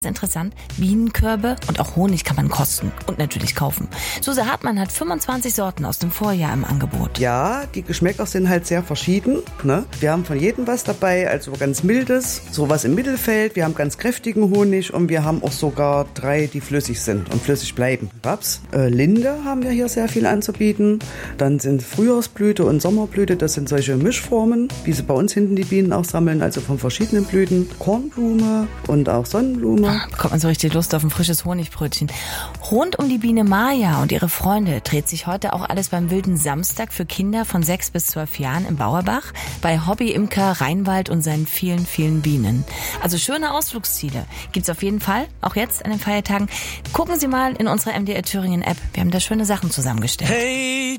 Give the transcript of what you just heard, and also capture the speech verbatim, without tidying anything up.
Interessant, Bienenkörbe und auch Honig kann man kosten und natürlich kaufen. Suse Hartmann hat fünfundzwanzig Sorten aus dem Vorjahr im Angebot. Ja, die Geschmäcker sind halt sehr verschieden. Ne? Wir haben von jedem was dabei, also ganz mildes, sowas im Mittelfeld. Wir haben ganz kräftigen Honig und wir haben auch sogar drei, die flüssig sind und flüssig bleiben. Raps, äh, Linde haben wir hier sehr viel anzubieten. Dann sind Frühjahrsblüte und Sommerblüte, das sind solche Mischformen, wie sie bei uns hinten die Bienen auch sammeln, also von verschiedenen Blüten. Kornblume und auch Sonnenblume. Bekommt man so richtig Lust auf ein frisches Honigbrötchen. Rund um die Biene Maja und ihre Freunde dreht sich heute auch alles beim Wilden Samstag für Kinder von sechs bis zwölf Jahren in Bauerbach bei Hobbyimker Reinwald und seinen vielen, vielen Bienen. Also schöne Ausflugsziele gibt's auf jeden Fall, auch jetzt an den Feiertagen. Gucken Sie mal in unserer M D R Thüringen App. Wir haben da schöne Sachen zusammengestellt. Hey